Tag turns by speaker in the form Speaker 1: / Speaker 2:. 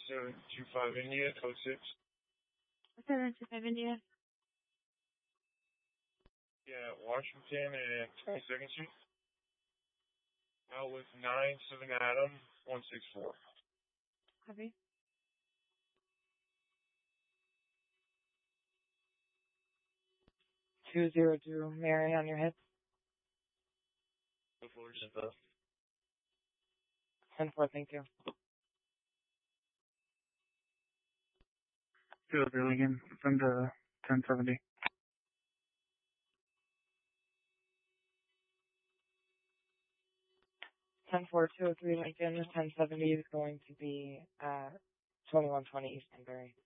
Speaker 1: 725 India, code 6.
Speaker 2: 725 India.
Speaker 1: Yeah, Washington and 22nd Street. Out with 97 Adam, 164.
Speaker 2: Copy.
Speaker 3: Mary on your head.
Speaker 1: The floor is info.
Speaker 3: 10-4, thank you.
Speaker 4: 2-0 again, from the 1070.
Speaker 3: 10-4, 203 Lincoln, 1070 is going to be 2120 East Sunbury.